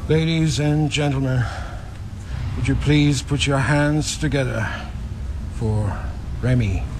Ladies and gentlemen, would you please put your hands together for Remy?